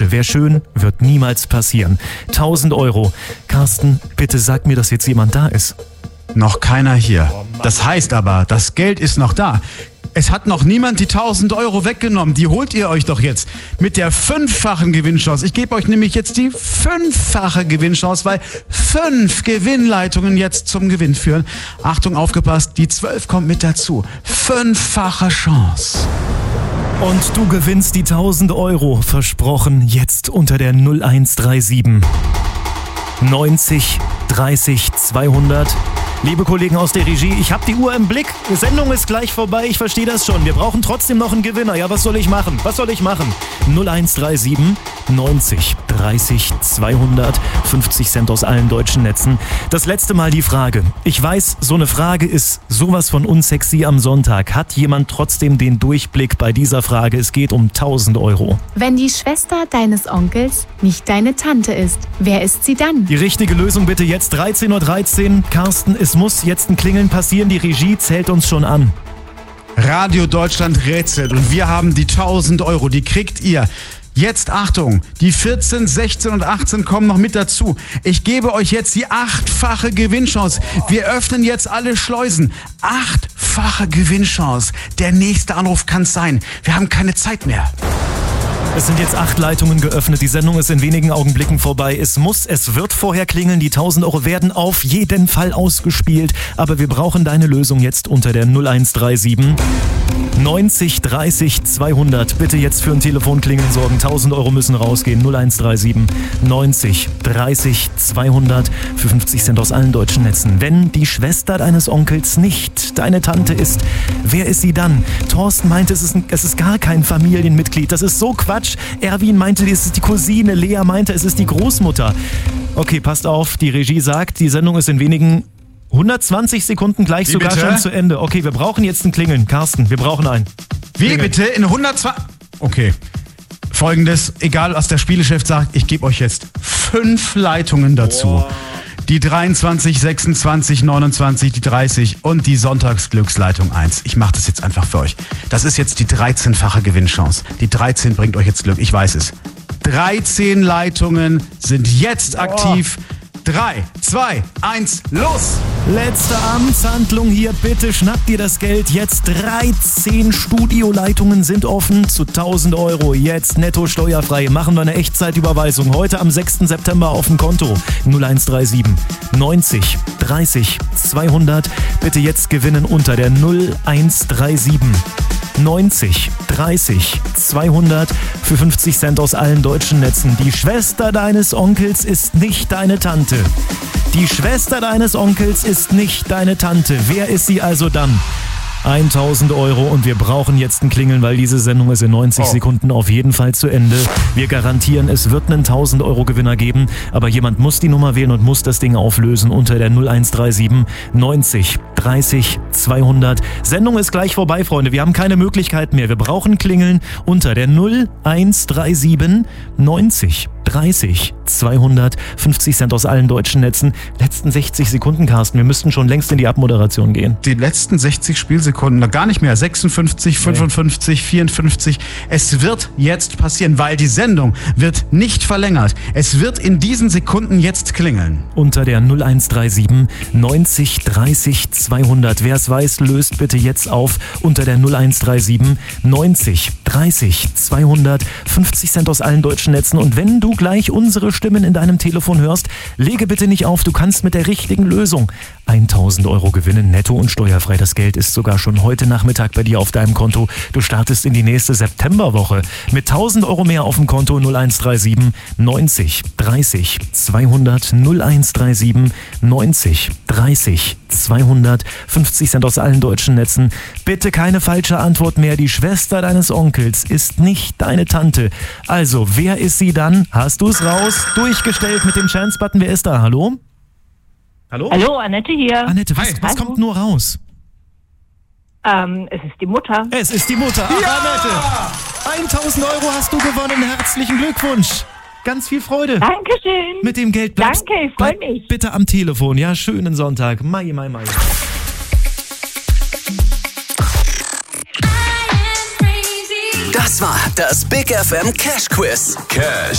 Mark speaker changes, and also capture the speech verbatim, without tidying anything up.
Speaker 1: Tante. Wäre schön, wird niemals passieren. tausend Euro. Carsten, bitte sag mir, dass jetzt jemand da ist.
Speaker 2: Noch keiner hier. Das heißt aber, das Geld ist noch da. Es hat noch niemand die tausend Euro weggenommen. Die holt ihr euch doch jetzt mit der fünffachen Gewinnchance. Ich gebe euch nämlich jetzt die fünffache Gewinnchance, weil fünf Gewinnleitungen jetzt zum Gewinn führen. Achtung, aufgepasst, die zwölf kommt mit dazu. Fünffache Chance.
Speaker 1: Und du gewinnst die tausend Euro. Versprochen, jetzt unter der null eins drei sieben neunzig dreißig zweihundert. Liebe Kollegen aus der Regie, ich habe die Uhr im Blick. Die Sendung ist gleich vorbei, ich verstehe das schon. Wir brauchen trotzdem noch einen Gewinner. Ja, was soll ich machen? Was soll ich machen? null eins drei sieben neunzig dreißig zweihundert. fünfzig Cent aus allen deutschen Netzen. Das letzte Mal die Frage. Ich weiß, so eine Frage ist sowas von unsexy am Sonntag. Hat jemand trotzdem den Durchblick bei dieser Frage? Es geht um tausend Euro.
Speaker 3: Wenn die Schwester deines Onkels nicht deine Tante ist, wer ist sie dann?
Speaker 1: Die richtige Lösung bitte jetzt dreizehn Uhr dreizehn. Carsten, es muss jetzt ein Klingeln passieren. Die Regie zählt uns schon an.
Speaker 2: Radio Deutschland rätselt und wir haben die tausend Euro. Die kriegt ihr. Jetzt Achtung, die vierzehn, sechzehn und achtzehn kommen noch mit dazu. Ich gebe euch jetzt die achtfache Gewinnchance. Wir öffnen jetzt alle Schleusen. Achtfache Gewinnchance. Der nächste Anruf kann es sein. Wir haben keine Zeit mehr.
Speaker 1: Es sind jetzt acht Leitungen geöffnet. Die Sendung ist in wenigen Augenblicken vorbei. Es muss, es wird vorher klingeln. Die tausend Euro werden auf jeden Fall ausgespielt. Aber wir brauchen deine Lösung jetzt unter der null eins drei sieben neunzig dreißig zweihundert. Bitte jetzt für ein Telefonklingeln sorgen. tausend Euro müssen rausgehen. null eins drei sieben neunzig dreißig zweihundert für fünfzig Cent aus allen deutschen Netzen. Wenn die Schwester deines Onkels nicht deine Tante ist, wer ist sie dann? Thorsten meinte, es ist, ein, es ist gar kein Familienmitglied. Das ist so Quatsch. Erwin meinte, es ist die Cousine. Lea meinte, es ist die Großmutter. Okay, passt auf. Die Regie sagt, die Sendung ist in wenigen hundertzwanzig Sekunden gleich
Speaker 2: Wie
Speaker 1: sogar
Speaker 2: bitte?
Speaker 1: schon zu Ende. Okay, wir brauchen jetzt ein Klingeln. Carsten, wir brauchen einen.
Speaker 2: Wie
Speaker 1: Klingeln.
Speaker 2: bitte? In hundertzwanzig... Okay. Folgendes, egal was der Spielechef sagt, ich gebe euch jetzt fünf Leitungen dazu. Wow. Die dreiundzwanzig, sechsundzwanzig, neunundzwanzig, die dreißig und die Sonntagsglücksleitung eins. Ich mache das jetzt einfach für euch. Das ist jetzt die dreizehnfache Gewinnchance. Die dreizehn bringt euch jetzt Glück, ich weiß es. dreizehn Leitungen sind jetzt oh. aktiv. drei, zwei, eins, los!
Speaker 1: Letzte Amtshandlung hier, bitte schnapp dir das Geld. Jetzt dreizehn Studioleitungen sind offen zu tausend Euro. Jetzt netto steuerfrei. Machen wir eine Echtzeitüberweisung. Heute am sechsten September auf dem Konto. null eins drei sieben neunzig dreißig zweihundert. Bitte jetzt gewinnen unter der null eins drei sieben neunzig dreißig zweihundert für fünfzig Cent aus allen deutschen Netzen. Die Schwester deines Onkels ist nicht deine Tante. Die Schwester deines Onkels ist nicht deine Tante. Wer ist sie also dann? tausend Euro und wir brauchen jetzt ein Klingeln, weil diese Sendung ist in neunzig oh. Sekunden auf jeden Fall zu Ende. Wir garantieren, es wird einen tausend Euro Gewinner geben, aber jemand muss die Nummer wählen und muss das Ding auflösen unter der null eins drei sieben neunzig dreißig zweihundert. Sendung ist gleich vorbei, Freunde. Wir haben keine Möglichkeit mehr. Wir brauchen Klingeln unter der null eins drei sieben neunzig dreißig zweihundert. fünfzig Cent aus allen deutschen Netzen. Letzten sechzig Sekunden, Carsten. Wir müssten schon längst in die Abmoderation gehen.
Speaker 2: Die letzten sechzig Spielsekunden, gar nicht mehr. sechsundfünfzig, fünfundfünfzig, vierundfünfzig. Es wird jetzt passieren, weil die Sendung wird nicht verlängert. Es wird in diesen Sekunden jetzt klingeln.
Speaker 1: Unter der null eins drei sieben neunzig dreißig zweihundert. Wer es weiß, löst bitte jetzt auf unter der null eins drei sieben neunzig dreißig zweihundert. fünfzig Cent aus allen deutschen Netzen. Und wenn du gleich unsere Stimmen in deinem Telefon hörst, lege bitte nicht auf. Du kannst mit der richtigen Lösung tausend Euro gewinnen, netto und steuerfrei. Das Geld ist sogar schon heute Nachmittag bei dir auf deinem Konto. Du startest in die nächste Septemberwoche mit tausend Euro mehr auf dem Konto. null eins drei sieben neunzig dreißig zweihundert. null eins drei sieben neunzig dreißig zweihundert. fünfzig Cent aus allen deutschen Netzen. Bitte keine falsche Antwort mehr. Die Schwester deines Onkels ist nicht deine Tante. Also, wer ist sie dann? Hast du es raus? Durchgestellt mit dem Chance-Button. Wer ist da? Hallo? Hallo?
Speaker 4: Hallo, Annette hier.
Speaker 1: Annette, was, was kommt nur raus?
Speaker 4: Ähm, es ist die Mutter.
Speaker 1: Es ist die Mutter. Ach, ja! Annette, tausend Euro hast du gewonnen. Herzlichen Glückwunsch. Ganz viel Freude.
Speaker 4: Dankeschön.
Speaker 1: Mit dem Geld bleibst,
Speaker 4: Danke, ich freue mich.
Speaker 1: Bitte am Telefon. Ja, schönen Sonntag. Mai, mai, mai.
Speaker 5: Das war das Big F M Cash Quiz. Cash